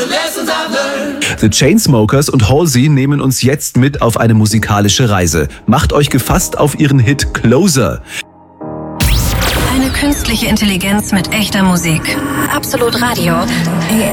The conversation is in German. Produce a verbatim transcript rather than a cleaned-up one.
The Chainsmokers und Halsey nehmen uns jetzt mit auf eine musikalische Reise. Macht euch gefasst auf ihren Hit Closer. Eine künstliche Intelligenz mit echter Musik. Absolut Radio. A